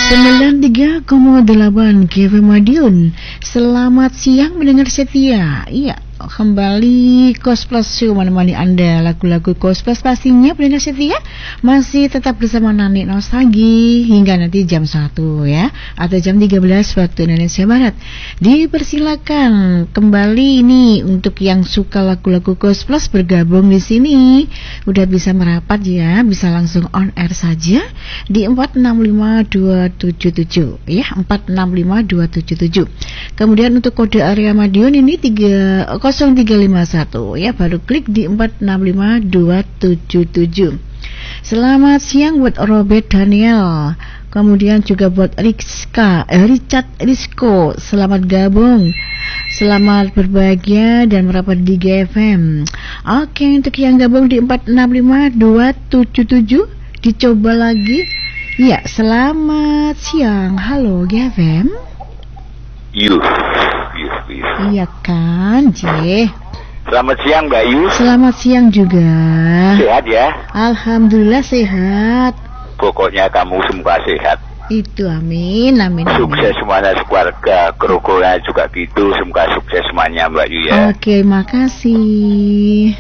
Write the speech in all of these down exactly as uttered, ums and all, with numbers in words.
sembilan tiga koma delapan G F M Madiun. Selamat siang mendengar setia. Iya, kembali Koes Plus Show menemani Anda. Lagu-lagu Koes Plus pastinya pendengar setia masih tetap bersama Nani Nostalgi hingga nanti jam satu ya, atau jam tiga belas waktu Indonesia Barat. Dipersilakan kembali ini untuk yang suka lagu-lagu Koes Plus bergabung di sini. Udah bisa merapat ya, bisa langsung on air saja di empat enam lima dua tujuh tujuh ya, empat enam lima dua tujuh tujuh. Kemudian untuk kode area Madiun ini tiga nol tiga lima satu ya, baru klik di empat enam lima dua tujuh tujuh. Selamat siang buat Robert Daniel, kemudian juga buat Rizka, eh, Richard Rizko, selamat gabung, selamat berbahagia dan merapat di G F M. Oke, untuk yang gabung di empat enam lima dua tujuh tujuh dicoba lagi. Ya, selamat siang, halo G F M. Yuh, yuh, yuh. Iya kan, J. Selamat siang Mbak Yu. Selamat siang juga. Sehat ya? Alhamdulillah sehat. Pokoknya kamu semoga sehat. Itu amin, amin, amin. Sukses semuanya sekeluarga, kerukunan juga gitu. Semoga sukses semuanya Mbak Yu ya. Oke, makasih.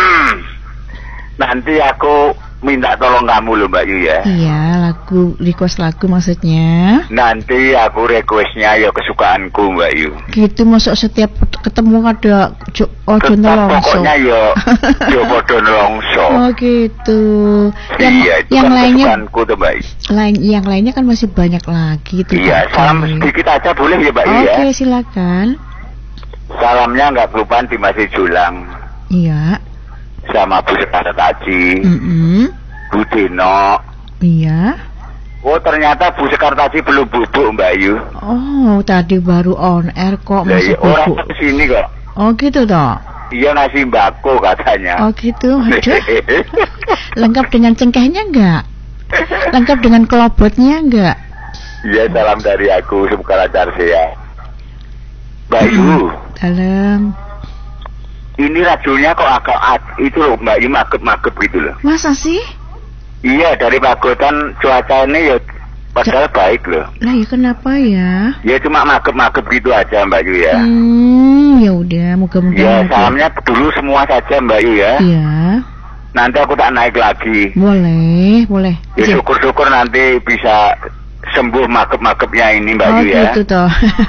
Nanti aku minta tolong kamu loh Mbak Yu ya. Iya, lagu, request lagu maksudnya. Nanti aku requestnya ya kesukaanku Mbak Yu. Gitu, masuk setiap ketemu ada ojo nelongso. Pokoknya ya ya podo nelongso. Oh gitu. Yang, iya, itu yang kan lainnya kesukaanku tuh Mbak Yu. Lain, yang lainnya kan masih banyak lagi tuh. Iya, salam sedikit aja boleh ya Mbak Yu ya. Oke, silakan. Salamnya nggak kelupaan di Masih Julang. Iya. Sama Bu Sekar Taji, Mm-mm. Bu Dino. Iya. Oh ternyata Bu Sekar Taji belum bubuk Mbak Yu. Oh, tadi baru on air kok masih orang bubuk. kesini kok. Oh gitu toh. Iya nasi mbako katanya. Oh gitu. Aduh. Lengkap dengan cengkehnya enggak? Lengkap dengan kelobotnya enggak? Iya, salam dari aku, semoga lancar sehat. Mbak Yu. Dalam. Ini radionya kok agak itu loh Mbak Yu, magep-magep gitu loh. Masa sih? Iya, dari pagotan cuaca ini ya padahal ja- baik loh. Lah ya kenapa ya? Ya cuma magep-magep gitu aja Mbak Yu ya. Hmm, ya udah, mudah-mudahan. Ya salamnya dulu semua saja Mbak Yu ya. Iya. Nanti aku tak naik lagi. Boleh, boleh. Ya syukur-syukur nanti bisa sembuh magep-magepnya ini Mbak oh, Yu ya. Oh gitu toh.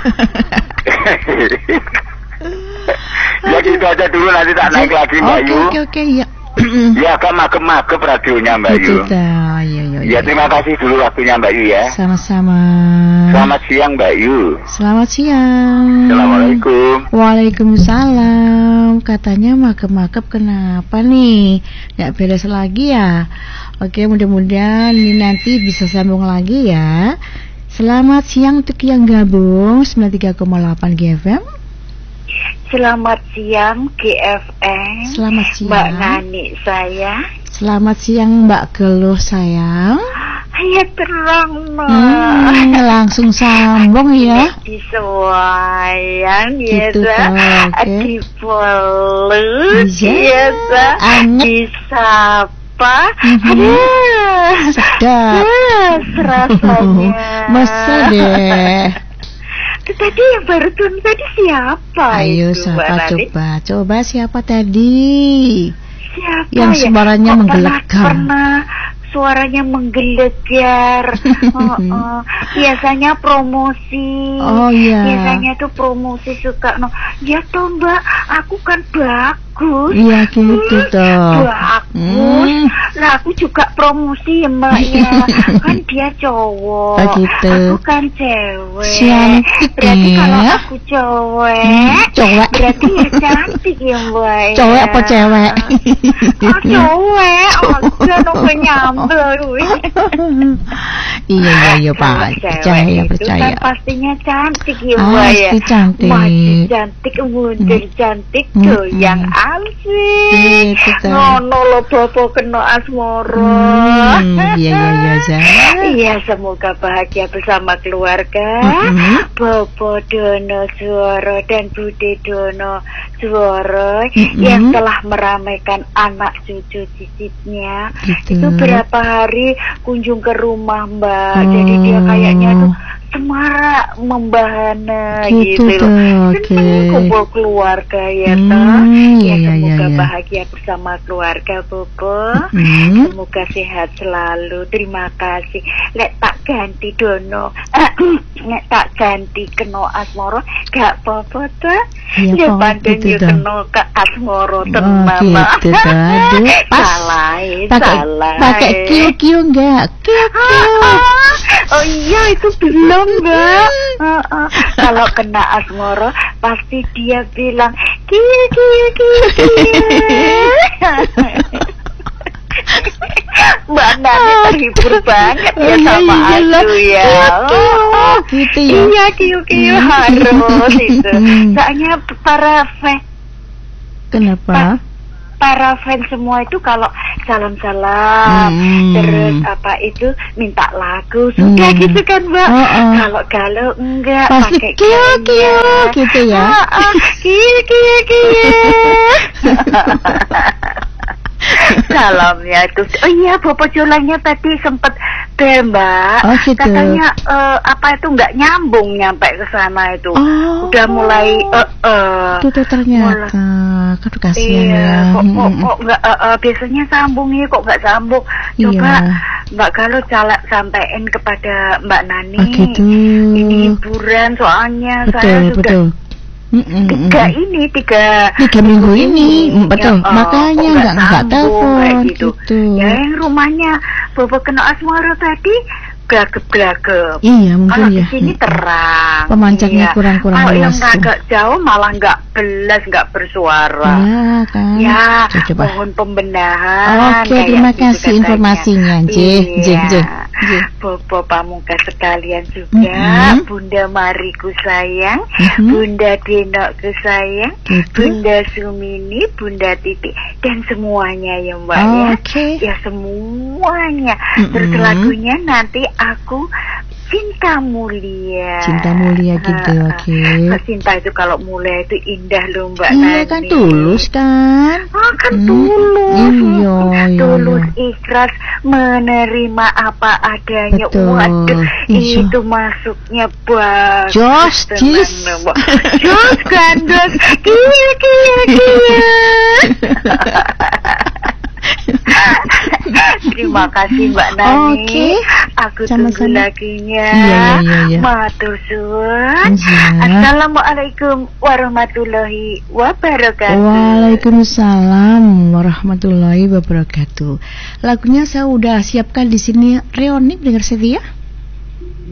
Ya gitu aja dulu, nanti tak naik lagi Mbak Oke, Yu. oke, oke, ya. Ya kan magep-magep radionya Mbak Gitu Yu. toh, ya, ya, Ya terima kasih dulu waktunya Mbak Yu ya. Sama-sama. Selamat siang Mbak Yu. Selamat siang. Assalamualaikum. Waalaikumsalam. Katanya magep-magep kenapa nih? Gak beres lagi ya? Oke, mudah-mudahan ini nanti bisa sambung lagi ya. Selamat siang untuk yang gabung sembilan tiga koma delapan G F M. Selamat siang G F M. Selamat siang Mbak Nani saya. Selamat siang Mbak Geluh sayang. Ya terang hmm, langsung sambung ya. Disayang gitu, ya, okay. Dipeluk ya, disapa. Mm-hmm. Aduh, sedap. Rasanya. Masa deh. Tadi yang baru turun tadi siapa? Ayo itu, siapa coba, coba siapa tadi? Siapa yang ya? suaranya Kok menggelegar? Pernah suaranya menggelegar. oh, oh. Biasanya promosi. Oh iya. Biasanya tuh promosi suka no. Ya toh Mbak, aku kan bagus. Iya gitu hmm, toh. Bagus. Hmm. Lah aku juga promosi ya Mbak ya. Kan dia cowok. Oh, gitu. Aku kan cewek. Cantik berarti ya. kalau aku cewek. Hmm, cowok. Berarti ya cantik ya Mbak. Ya. Cowok apa cewek? Oh cewek. Oh nunggu nyambel. Iya iya iya Pak. Percaya percaya. Kan pastinya cantik ya Mbak ya. Pasti cantik. Masih cantik, mundur hmm. cantik hmm. tuh hmm. yang asik. Ngono lo bobo kena asmoro. Hmm, iya iya iya Zah. Iya semoga bahagia bersama keluarga. Mm-hmm. Bobo Dono Suworo dan Bude Dono Suworo mm-hmm. yang telah meramaikan anak cucu cicitnya. Gitu. Itu berapa hari kunjung ke rumah Mbak Mbak. Oh. Jadi dia kayaknya tuh semarak membahana Gitu gitu, loh. tuh, Seneng oke. kumpul keluarga ya Hmm, toh. iya, Ya iya, semoga iya. bahagia bersama keluarga Bobo. Hmm. Semoga sehat selalu. Terima kasih. Lek tak ganti dono. Nek tak ganti keno asmoro gak apa-apa ta. Iya, Ya kok pandeng gitu ya dong. keno ke asmoro ten Oh, mama. gitu tuh. Aduh, pas. Salah, eh, Pakai salah. pakai eh. kiu-kiu enggak? Kiu-kiu. Oh iya itu belum Mbak. Heeh. Kalau kena asmoro pasti dia bilang kiu kiu kiu kiu. Mbak Nani terhibur banget ya Oh, iya, sama iya, aku ya. Oh, gitu ya. Iya kiu kiu harus itu. Hmm. Soalnya para fans Kenapa? para fans semua itu kalau salam-salam Hmm. terus apa itu minta lagu suka Hmm. gitu kan Mbak. Oh, oh. Kalau galau enggak Pasti pakai kiu-kiu gaya. gitu ya. Ah, ah, kiu kiu kiu. Salamnya itu. Oh iya, Bopo Julangnya tadi sempat bel Mbak. Oh, gitu. Katanya eh, apa itu nggak nyambung nyampe ke sana itu. Oh. Udah mulai eh eh, Itu tuh ternyata. Aduh, kasihan iya, ya. kok kok Mm-mm. kok nggak eh, eh, biasanya sambung nih, kok nggak sambung. Coba Iya. Mbak Galuh calak sampein kepada Mbak Nani. Oh, gitu. Ini hiburan soalnya saya Betul, sudah betul. Mm-mm, tiga mm-mm. ini tiga Tiga minggu ini, mm, betul. Ya, oh, Makanya kok nggak nggak sambung telepon kayak gitu. Ya yang rumahnya Bobo kena asmara tadi glagep-glagep. Iya, mungkin Kalau ya. di sini terang. Pemancarnya Iya. kurang-kurang Kalau yang luas tuh. agak jauh malah nggak belas, nggak bersuara. Ya kan. Ya, Coba, coba. mohon pembenahan. Oke, kayak terima gitu kasih katanya. informasinya, J, J, Iya. J, J. Bobo Pamungkas sekalian juga, Mm-mm. Bunda Mariku sayang, Mhm. Bunda Denokku sayang, Gitu. Bunda Sumini, Bunda Titi, dan semuanya ya Mbak Oh, ya. oke. Ya semuanya. Mm-mm. Terus lagunya nanti aku Cinta Mulia. Cinta Mulia gitu, Ah, ah. oke. Cinta itu kalau mulia itu indah loh Mbak Iya Nani. kan, tulus kan. Oh kan Hmm. tulus. Iya, iya, Tulus iya. ikhlas menerima apa adanya. Betul. Waduh, Iya. itu masuknya bagus. Jos, tenang, jis. Mbak. Jos kan, jos. Kia, kia, kia. Terima kasih Mbak Nani. Oke. Aku Sama-sama. tunggu laginya. Iya, iya, iya, iya. Matur suwun. Iya. Assalamualaikum warahmatullahi wabarakatuh. Waalaikumsalam warahmatullahi wabarakatuh. Lagunya saya udah siapkan di sini. Reoni dengar setia.